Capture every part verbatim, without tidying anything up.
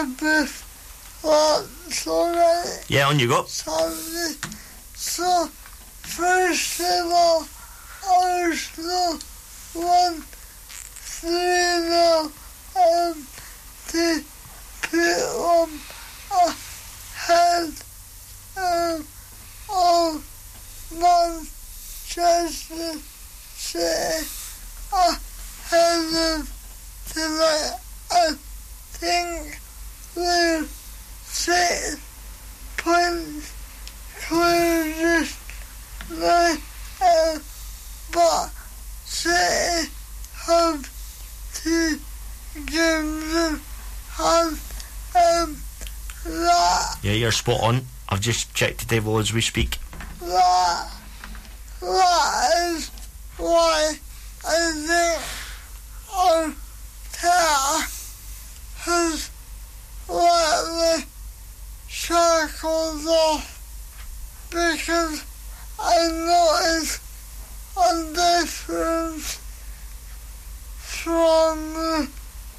with lots already. Yeah, on you go. Sorry. So, first of all, Arsenal won three nil and to put them ahead um, of Manchester City ahead of tonight. I think we're six points clear just now, uh, but City have two games in hand, um, that Yeah, you're spot on. I've just checked the table as we speak. That, that is why I think our Arteta has let the shackles off, because I noticed a difference from the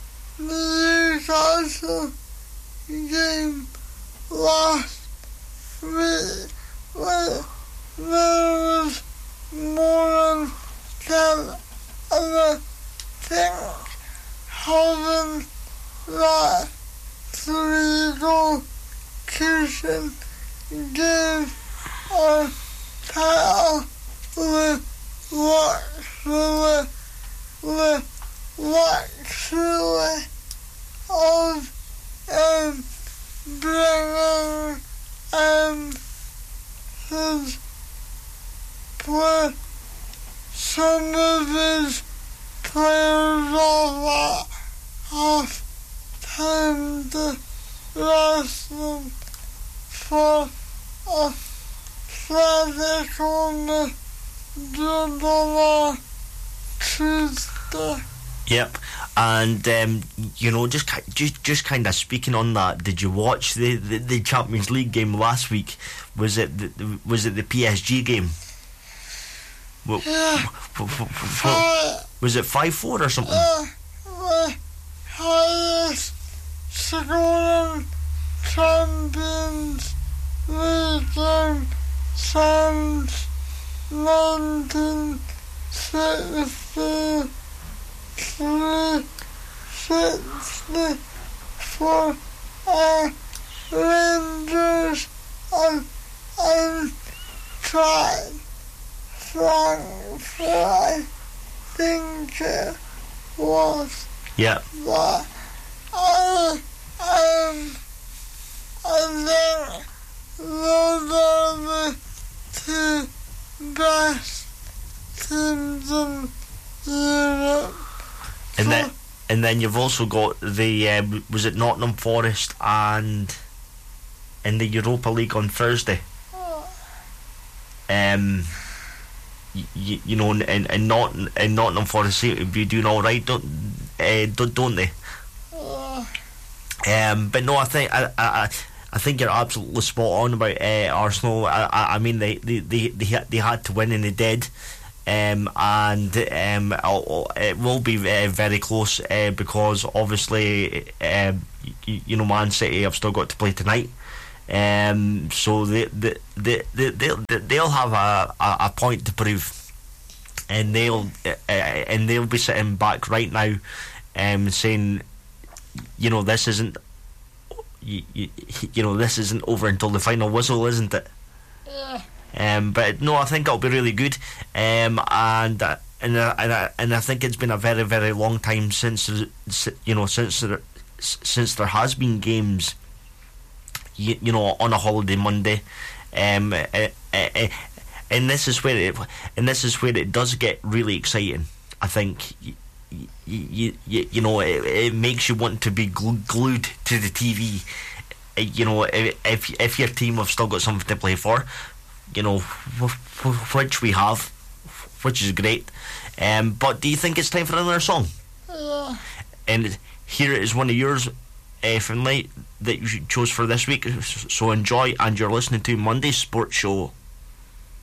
Newcastle game last week, where there was more than ten, and I think having that three goal cushion gave our title the luxury, the luxury of um, bringing um, his play, some of his players off at half time to rest them for a athletic on the Jubilee Tuesday. Yep, and um, you know, just ki- just just kind of speaking on that, did you watch the, the, the Champions League game last week? Was it the, was it the P S G game? Well, Yeah. f- f- f- f- was it five four or something? Uh, the highest scoring Champions League game since nineteen sixty-three, sixty-four, uh, Rangers and Eintracht Frankfurt, I think it was. Yeah. But I, um, I think those are the two best teams in Europe. And then and then you've also got the um, was it Nottingham Forest and in the Europa League on Thursday. Um, you, you know, and and not and Nottingham Forest seem to be doing all right, don't uh, don't don't they? Uh, Um, but no, I think I I, I think you're absolutely spot on about uh, Arsenal. I, I I mean they they, they they had- they had to win and they did. Um, and um, I'll- it will be uh, very close uh, because obviously, um, you, you know, Man City have still got to play tonight. Um, so they they they they they'll, they'll have a, a, a point to prove, and they'll uh, and they'll be sitting back right now, um, saying, you know, this isn't, you, you, you know, this isn't over until the final whistle, isn't it? yeah. Um, but no, I think it'll be really good, um, and uh, and uh, and, uh, and I think it's been a very very long time since uh, si- you know since there since there has been games, you, you know, on a holiday Monday, um, uh, uh, uh, and this is where it and this is where it does get really exciting. I think. You, you, you, you know, it, it makes you want to be glu- glued to the T V. Uh, You know, if if if your team have still got something to play for, you know, wh- wh- which we have, which is great. Um, but do you think it's time for another song? Yeah. And here is one of yours, uh, Finlay, that you chose for this week. So enjoy, and you're listening to Monday's Sports Show.